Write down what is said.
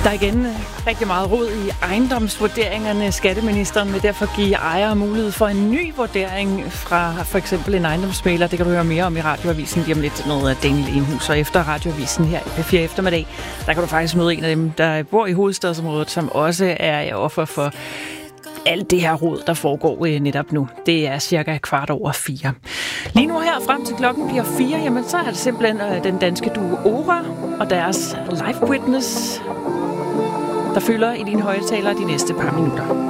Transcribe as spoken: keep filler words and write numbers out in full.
Der er igen rigtig meget rod i ejendomsvurderingerne. Skatteministeren vil derfor give ejere mulighed for en ny vurdering fra for eksempel en ejendomsmægler. Det kan du høre mere om i Radioavisen lige om lidt. Noget af Daniel Enhus. Og efter Radioavisen her i P fire eftermiddag, der kan du faktisk møde en af dem, der bor i hovedstadsområdet, som også er offer for alt det her rod, der foregår netop nu. Det er cirka kvart over fire. Lige nu her frem til klokken bliver fire, jamen så er det simpelthen den danske duo Ora og deres Live Witness, der fylder i dine højttaler de næste par minutter.